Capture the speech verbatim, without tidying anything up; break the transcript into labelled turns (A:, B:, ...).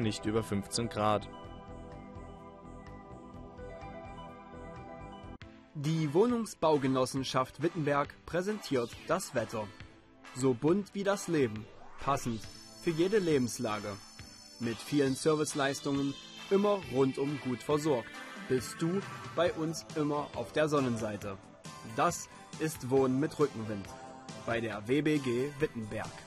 A: nicht über fünfzehn Grad.
B: Die Wohnungsbaugenossenschaft Wittenberg präsentiert das Wetter. So bunt wie das Leben, passend für jede Lebenslage. Mit vielen Serviceleistungen, immer rundum gut versorgt, bist du bei uns immer auf der Sonnenseite. Das ist Wohnen mit Rückenwind bei der W B G Wittenberg.